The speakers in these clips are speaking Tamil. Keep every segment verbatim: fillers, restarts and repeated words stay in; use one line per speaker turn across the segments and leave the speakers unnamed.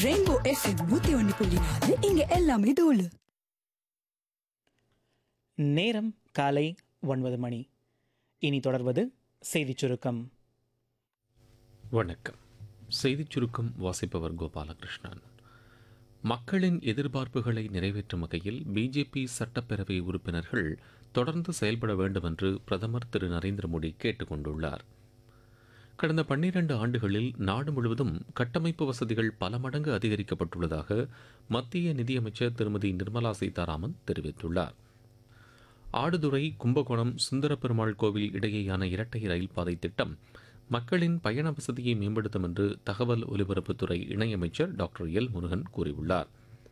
ரெயின்போ எஃப்எம் நூத்தி ஒன்று புள்ளி நாலு இங்க எல்லாமே தோழு.
நேரம் காலை ஒன்பது மணி. இனி தொடர்வது செய்திச் சுருக்கம்.
வணக்கம். செய்திச் சுருக்கம் வாசிப்பவர் கோபாலகிருஷ்ணன். மக்களின் எதிர்பார்ப்புகளை நிறைவேற்றும் வகையில் பிஜேபி சட்டப்பேரவை உறுப்பினர்கள் தொடர்ந்து செயல்பட வேண்டும் என்று பிரதமர் திரு நரேந்திர மோடி கேட்டுக் கொண்டுள்ளார். கடந்த பன்னிரண்டு ஆண்டுகளில் நாடு முழுவதும் கட்டமைப்பு வசதிகள் பல மடங்கு அதிகரிக்கப்பட்டுள்ளதாக மத்திய நிதியமைச்சர் திருமதி நிர்மலா சீதாராமன் தெரிவித்துள்ளார். ஆடுதுறை கும்பகோணம் சுந்தரப்பெருமாள் கோவில் இடையேயான இரட்டை ரயில் பாதை திட்டம் மக்களின் பயண வசதியை மேம்படுத்தும் என்று தகவல் ஒலிபரப்புத்துறை இணையமைச்சர் டாக்டர் எல் முருகன் கூறியுள்ளார்.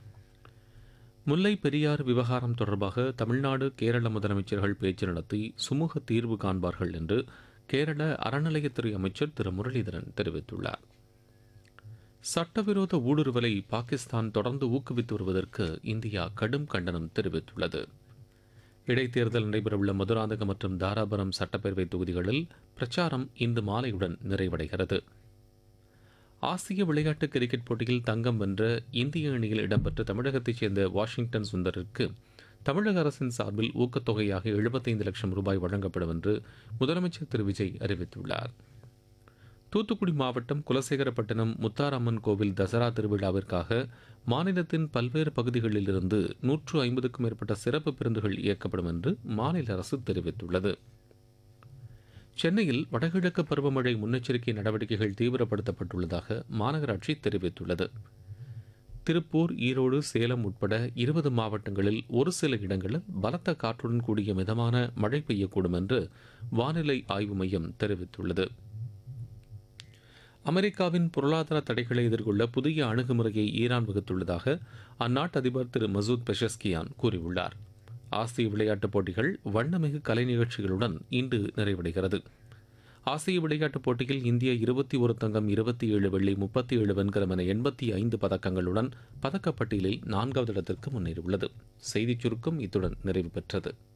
முல்லை பெரியாறு விவகாரம் தொடர்பாக தமிழ்நாடு கேரள முதலமைச்சர்கள் பேச்சு நடத்தி சுமூக தீர்வு காண்பார்கள் என்று கேரள அறநிலையத்துறை அமைச்சர் திரு முரளிதரன் தெரிவித்துள்ளார். சட்டவிரோத ஊடுருவலை பாகிஸ்தான் தொடர்ந்து ஊக்குவித்து வருவதற்கு இந்தியா கடும் கண்டனம் தெரிவித்துள்ளது. இடைத்தேர்தல் நடைபெறவுள்ள மதுராந்தகம் மற்றும் தாராபுரம் சட்டப்பேரவை தொகுதிகளில் பிரச்சாரம் இன்று மாலையுடன் நிறைவடைகிறது. ஆசிய விளையாட்டு கிரிக்கெட் போட்டியில் தங்கம் வென்ற இந்திய அணியில் இடம்பெற்ற தமிழகத்தைச் சேர்ந்த வாஷிங்டன் சுந்தருக்கு தமிழக அரசின் சார்பில் ஊக்கத்தொகையாக எழுபத்தைந்து லட்சம் ரூபாய் வழங்கப்படும் என்று முதலமைச்சர் திரு விஜய் அறிவித்துள்ளார். தூத்துக்குடி மாவட்டம் குலசேகரப்பட்டினம் முத்தாரம்மன் கோவில் தசரா திருவிழாவிற்காக மாநிலத்தின் பல்வேறு பகுதிகளில் இருந்து நூற்று ஐம்பதுக்கும் மேற்பட்ட சிறப்பு பேருந்துகள் இயக்கப்படும் என்று மாநில அரசு தெரிவித்துள்ளது. சென்னையில் வடகிழக்கு பருவமழை முன்னெச்சரிக்கை நடவடிக்கைகள் தீவிரப்படுத்தப்பட்டுள்ளதாக மாநகராட்சி தெரிவித்துள்ளது. திருப்பூர், ஈரோடு, சேலம் உட்பட இருபது மாவட்டங்களில் ஒரு சில இடங்களில் பலத்த காற்றுடன் கூடிய மிதமான மழை பெய்யக்கூடும் என்று வானிலை ஆய்வு மையம் தெரிவித்துள்ளது. அமெரிக்காவின் பொருளாதார தடைகளை எதிர்கொள்ள புதிய அணுகுமுறையை ஈரான் வகுத்துள்ளதாக அந்நாட்டு அதிபர் திரு மசூத் பெஷஸ்கியான் கூறியுள்ளார். ஆசிய விளையாட்டுப் போட்டிகள் வண்ணமிகு கலை நிகழ்ச்சிகளுடன் இன்று நிறைவடைகிறது. ஆசிய விளையாட்டுப் போட்டியில் இந்தியா இருபத்தி ஒரு தங்கம், இருபத்தி ஏழு வெள்ளி, முப்பத்தி ஏழு வெண்கலம் என எண்பத்தி ஐந்து பதக்கங்களுடன் பதக்கப்பட்டியலில் நான்காவது இடத்திற்கு முன்னேறியுள்ளது. செய்திச் சுருக்கம் இத்துடன் நிறைவு பெற்றது.